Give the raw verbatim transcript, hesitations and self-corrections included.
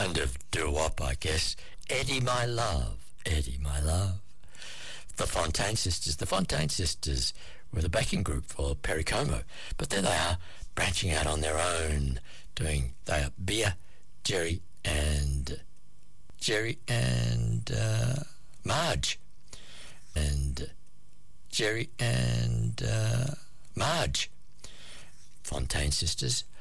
kind of doo-wop, I guess. Eddie, my love, Eddie, my love. The Fontaine Sisters. The Fontaine Sisters were the backing group for Perry Como, but there they are, branching out on their own, doing, they are Bea, Jerry and, Jerry and uh, Marge. And Jerry and uh, Marge. Fontaine Sisters.